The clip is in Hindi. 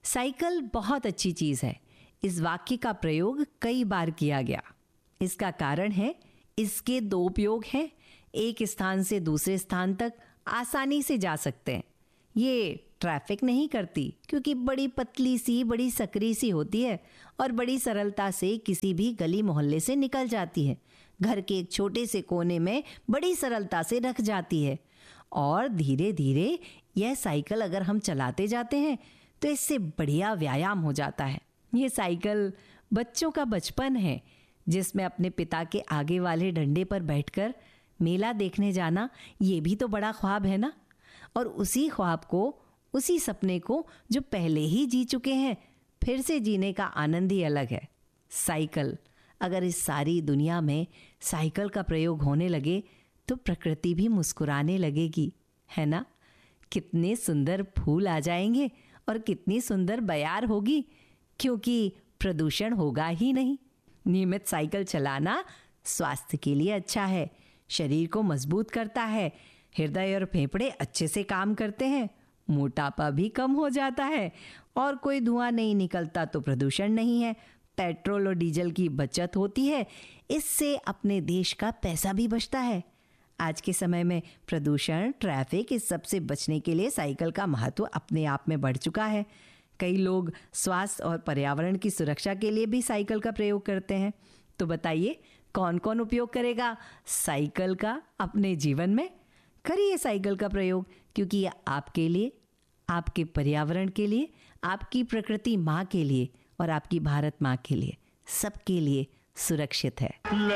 साइकिल बहुत अच्छी चीज़ है। इस वाक्य का प्रयोग कई बार किया गया। इसका कारण है इसके दो उपयोग हैं। एक स्थान से दूसरे स्थान तक आसानी से जा सकते हैं। ये ट्रैफिक नहीं करती क्योंकि बड़ी पतली सी, बड़ी सकरी सी होती है और बड़ी सरलता से किसी भी गली मोहल्ले से निकल जाती है। घर के एक छोटे से कोने में बड़ी सरलता से रख जाती है और धीरे धीरे यह साइकिल अगर हम चलाते जाते हैं तो इससे बढ़िया व्यायाम हो जाता है। ये साइकिल बच्चों का बचपन है, जिसमें अपने पिता के आगे वाले डंडे पर बैठकर मेला देखने जाना, ये भी तो बड़ा ख्वाब है ना। और उसी ख्वाब को, उसी सपने को जो पहले ही जी चुके हैं, फिर से जीने का आनंद ही अलग है। साइकिल, अगर इस सारी दुनिया में साइकिल का प्रयोग होने लगे तो प्रकृति भी मुस्कुराने लगेगी, है ना। कितने सुंदर फूल आ जाएंगे और कितनी सुंदर बयार होगी, क्योंकि प्रदूषण होगा ही नहीं। नियमित साइकिल चलाना स्वास्थ्य के लिए अच्छा है, शरीर को मजबूत करता है, हृदय और फेफड़े अच्छे से काम करते हैं, मोटापा भी कम हो जाता है और कोई धुआं नहीं निकलता तो प्रदूषण नहीं है। पेट्रोल और डीजल की बचत होती है, इससे अपने देश का पैसा भी बचता है। आज के समय में प्रदूषण, ट्रैफिक, इस सब से बचने के लिए साइकिल का महत्व अपने आप में बढ़ चुका है। कई लोग स्वास्थ्य और पर्यावरण की सुरक्षा के लिए भी साइकिल का प्रयोग करते हैं। तो बताइए, कौन कौन उपयोग करेगा साइकिल का अपने जीवन में? करिए साइकिल का प्रयोग, क्योंकि ये आपके लिए, आपके पर्यावरण के लिए, आपकी प्रकृति माँ के लिए और आपकी भारत माँ के लिए, सबके लिए सुरक्षित है।